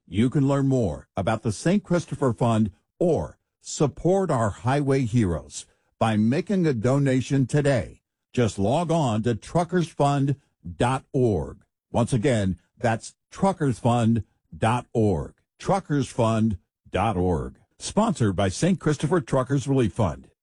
You can learn more about the St. Christopher Fund or support our highway heroes by making a donation today. Just log on to truckersfund.org. Once again, that's truckersfund.org. Truckersfund.org. Sponsored by St. Christopher Truckers Relief Fund.